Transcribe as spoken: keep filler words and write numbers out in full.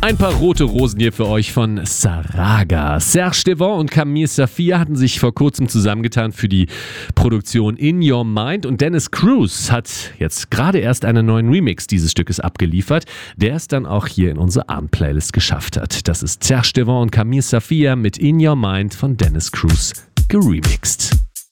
Ein paar rote Rosen hier für euch von Saraga. Serge Devant und Camille Saphir hatten sich vor kurzem zusammengetan für die Produktion In Your Mind und Dennis Cruz hat jetzt gerade erst einen neuen Remix dieses Stückes abgeliefert, der es dann auch hier in unsere Abend-Playlist geschafft hat. Das ist Serge Devant und Camille Saphir mit In Your Mind von Dennis Cruz geremixed.